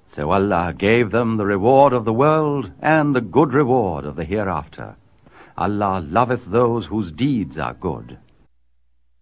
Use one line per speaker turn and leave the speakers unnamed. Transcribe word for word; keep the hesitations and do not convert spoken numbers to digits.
So Allah gave them the reward of the world and the good reward of the hereafter. Allah loveth those whose deeds are good.